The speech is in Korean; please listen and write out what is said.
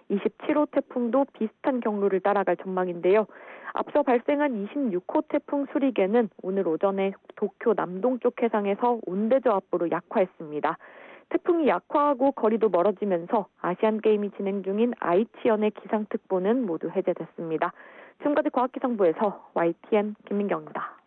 27호 태풍도 비슷한 경로를 따라갈 전망인데요. 앞서 발생한 26호 태풍 수리게는 오늘 오전에 도쿄 남동쪽 해상에서 온대저압으로 약화했습니다. 태풍이 약화하고 거리도 멀어지면서 아시안게임이 진행 중인 아이치현의 기상특보는 모두 해제됐습니다. 지금까지 과학기상부에서 YTN 김민경입니다.